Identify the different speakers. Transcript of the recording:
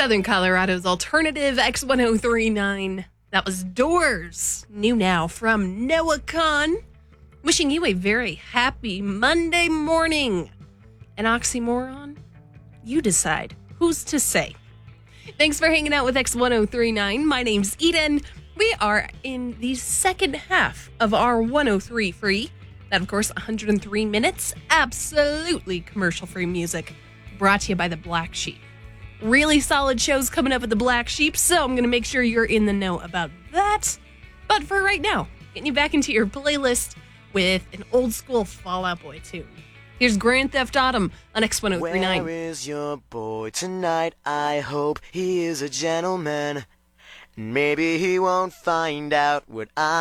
Speaker 1: Southern Colorado's alternative X1039. That was Doors, new now from Noah Kahan. Wishing you a very happy Monday morning. An oxymoron? You decide. Who's to say? Thanks for hanging out with X1039. My name's Eden. We are in the second half of our 103 free. That, of course, 103 minutes. Absolutely commercial-free music. Brought to you by the Black Sheep. Really solid shows coming up at the Black Sheep, so I'm going to make sure you're in the know about that. But for right now, getting you back into your playlist with an old-school Fall Out Boy tune. Here's Grand Theft Autumn on X1039.
Speaker 2: Where is your boy tonight? I hope he is a gentleman. Maybe he won't find out what